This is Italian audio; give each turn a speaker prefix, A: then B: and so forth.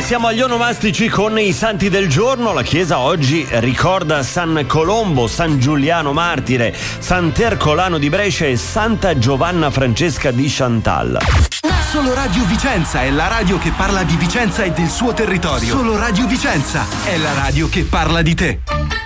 A: siamo agli onomastici con i santi del giorno. La chiesa oggi ricorda San Colombo, San Giuliano Martire, Sant'Ercolano di Brescia e Santa Giovanna Francesca di Chantal.
B: Solo Radio Vicenza è la radio che parla di Vicenza e del suo territorio. Solo Radio Vicenza è la radio che parla di te.